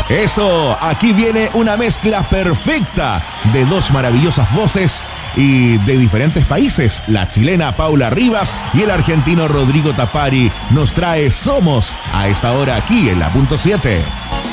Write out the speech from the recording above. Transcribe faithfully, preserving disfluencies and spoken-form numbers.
Eso, aquí viene una mezcla perfecta de dos maravillosas voces y de diferentes países. La chilena Paula Rivas y el argentino Rodrigo Tapari nos trae Somos a esta hora aquí en la punto siete.